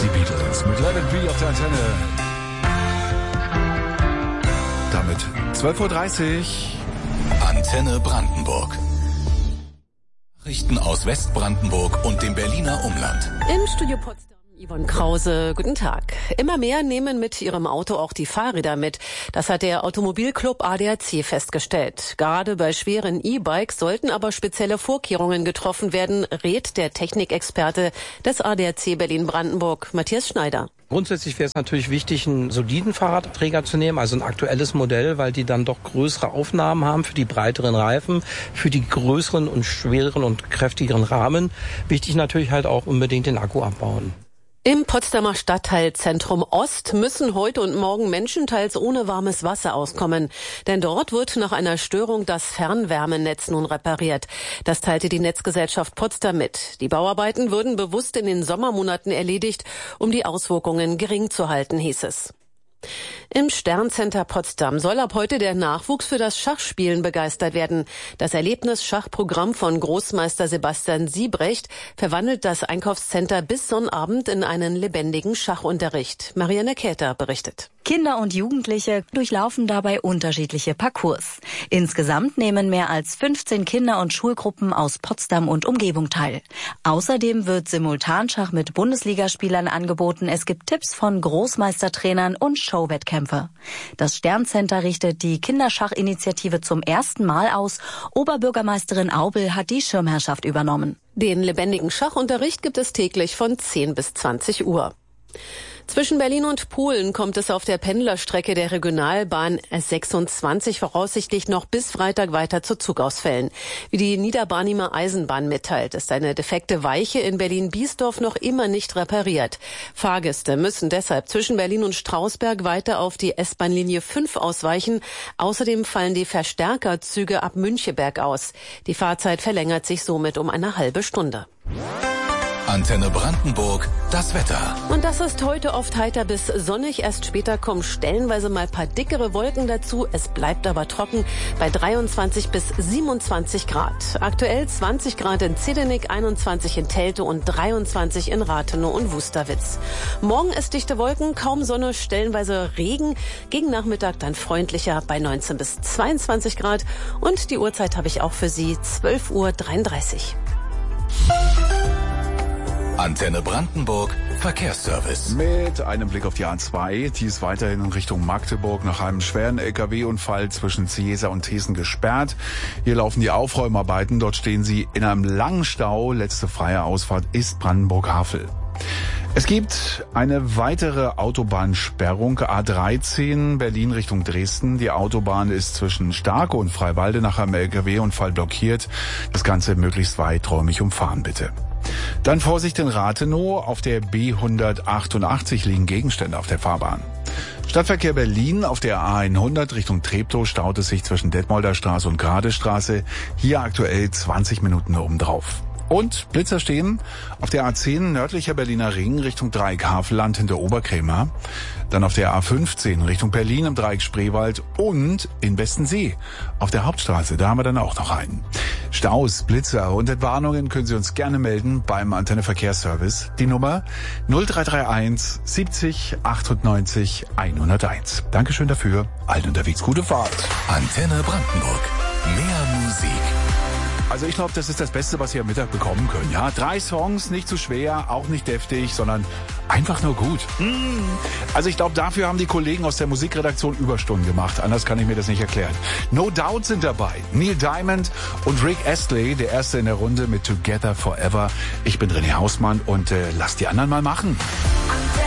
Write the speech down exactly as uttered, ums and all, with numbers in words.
Die Beatles mit Let It Be auf der Antenne. Damit zwölf Uhr dreißig. Antenne Brandenburg. Nachrichten aus Westbrandenburg und dem Berliner Umland. Im Studio Potsdam Yvonne Krause, guten Tag. Immer mehr nehmen mit ihrem Auto auch die Fahrräder mit. Das hat der Automobilclub A D A C festgestellt. Gerade bei schweren E-Bikes sollten aber spezielle Vorkehrungen getroffen werden, rät der Technikexperte des A D A C Berlin-Brandenburg, Matthias Schneider. Grundsätzlich wäre es natürlich wichtig, einen soliden Fahrradträger zu nehmen, also ein aktuelles Modell, weil die dann doch größere Aufnahmen haben für die breiteren Reifen, für die größeren und schwereren und kräftigeren Rahmen. Wichtig natürlich halt auch unbedingt den Akku abbauen. Im Potsdamer Stadtteilzentrum Ost müssen heute und morgen Menschen teils ohne warmes Wasser auskommen. Denn dort wird nach einer Störung das Fernwärmenetz nun repariert. Das teilte die Netzgesellschaft Potsdam mit. Die Bauarbeiten würden bewusst in den Sommermonaten erledigt, um die Auswirkungen gering zu halten, hieß es. Im Sterncenter Potsdam soll ab heute der Nachwuchs für das Schachspielen begeistert werden. Das Erlebnis-Schachprogramm von Großmeister Sebastian Siebrecht verwandelt das Einkaufscenter bis Sonnabend in einen lebendigen Schachunterricht. Marianne Käther berichtet. Kinder und Jugendliche durchlaufen dabei unterschiedliche Parcours. Insgesamt nehmen mehr als fünfzehn Kinder- und Schulgruppen aus Potsdam und Umgebung teil. Außerdem wird Simultanschach mit Bundesligaspielern angeboten. Es gibt Tipps von Großmeistertrainern und Showwettkämpfe. Das Sterncenter richtet die Kinderschachinitiative zum ersten Mal aus. Oberbürgermeisterin Aubel hat die Schirmherrschaft übernommen. Den lebendigen Schachunterricht gibt es täglich von zehn bis zwanzig Uhr. Zwischen Berlin und Polen kommt es auf der Pendlerstrecke der Regionalbahn S sechsundzwanzig voraussichtlich noch bis Freitag weiter zu Zugausfällen. Wie die Niederbarnimer Eisenbahn mitteilt, ist eine defekte Weiche in Berlin-Biesdorf noch immer nicht repariert. Fahrgäste müssen deshalb zwischen Berlin und Strausberg weiter auf die S-Bahn-Linie fünf ausweichen. Außerdem fallen die Verstärkerzüge ab Müncheberg aus. Die Fahrzeit verlängert sich somit um eine halbe Stunde. Antenne Brandenburg, das Wetter. Und das ist heute oft heiter bis sonnig. Erst später kommen stellenweise mal ein paar dickere Wolken dazu. Es bleibt aber trocken bei dreiundzwanzig bis siebenundzwanzig Grad. Aktuell zwanzig Grad in Zedenik, einundzwanzig in Telte und dreiundzwanzig in Rathenow und Wusterwitz. Morgen ist dichte Wolken, kaum Sonne, stellenweise Regen. Gegen Nachmittag dann freundlicher bei neunzehn bis zweiundzwanzig Grad. Und die Uhrzeit habe ich auch für Sie, zwölf Uhr dreiunddreißig. Antenne Brandenburg, Verkehrsservice. Mit einem Blick auf die A zwei, die ist weiterhin in Richtung Magdeburg nach einem schweren L K W-Unfall zwischen Ciesa und Thesen gesperrt. Hier laufen die Aufräumarbeiten, dort stehen sie in einem langen Stau. Letzte freie Ausfahrt ist Brandenburg-Havel. Es gibt eine weitere Autobahnsperrung, A dreizehn, Berlin Richtung Dresden. Die Autobahn ist zwischen Starke und Freiwalde nach einem L K W-Unfall blockiert. Das Ganze möglichst weiträumig umfahren, bitte. Dann Vorsicht in Rathenow, auf der B hundertachtundachtzig liegen Gegenstände auf der Fahrbahn. Stadtverkehr Berlin, auf der A hundert Richtung Treptow staut es sich zwischen Detmolder Straße und Gradestraße. Hier aktuell zwanzig Minuten obendrauf. Und Blitzer stehen auf der A zehn nördlicher Berliner Ring Richtung Dreieck Havelland hinter Oberkrämer. Dann auf der A fünfzehn Richtung Berlin im Dreieck Spreewald und in Westensee auf der Hauptstraße. Da haben wir dann auch noch einen. Staus, Blitzer und Entwarnungen können Sie uns gerne melden beim Antenne Verkehrsservice. Die Nummer null drei drei eins siebzig achtundneunzig hunderteins. Dankeschön dafür. Allen unterwegs gute Fahrt. Antenne Brandenburg. Mehr Musik. Also ich glaube, das ist das Beste, was Sie am Mittag bekommen können. Ja, drei Songs, nicht zu schwer, auch nicht deftig, sondern einfach nur gut. Also ich glaube, dafür haben die Kollegen aus der Musikredaktion Überstunden gemacht. Anders kann ich mir das nicht erklären. No Doubt sind dabei. Neil Diamond und Rick Astley, der Erste in der Runde mit Together Forever. Ich bin René Hausmann und äh, lass die anderen mal machen.